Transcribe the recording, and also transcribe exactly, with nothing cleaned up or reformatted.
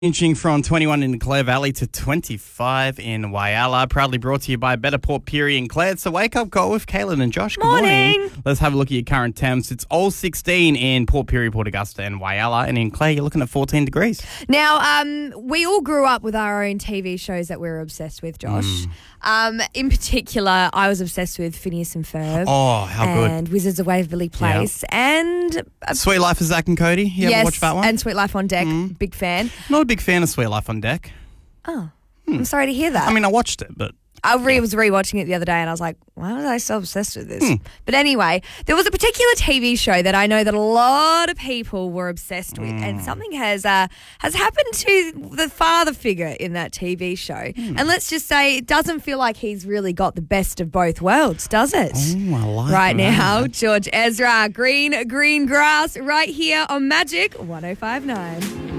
Inching from twenty-one in the Clare Valley to twenty-five in Whyalla. Proudly brought to you by Better Port Pirie and Clare. It's a wake-up call with Kaylin and Josh. Good morning. Morning. Let's have a look at your current temps. It's all sixteen in Port Pirie, Port Augusta and Whyalla. And in Clare, you're looking at fourteen degrees. Now, um, we all grew up with our own T V shows that we were obsessed with, Josh. Mm. Um, in particular, I was obsessed with Phineas and Ferb. Oh, how good. And Wizards of Waverly Place. And uh, Sweet Life of Zach and Cody. You yes, ever watched that one? and Sweet Life on Deck. Mm. Big fan. Not a big fan of Sweet Life on Deck. Oh, I'm sorry to hear that. I mean, I watched it, but... I re- was rewatching it the other day and I was like, why was I so obsessed with this? Hmm. But anyway, there was a particular T V show that I know that a lot of people were obsessed with, Hmm. and something has uh, has happened to the father figure in that T V show. Hmm. And let's just say it doesn't feel like he's really got the best of both worlds, does it? Oh, I like Right that. now, George Ezra, Green Green Grass, right here on Magic one oh five point nine.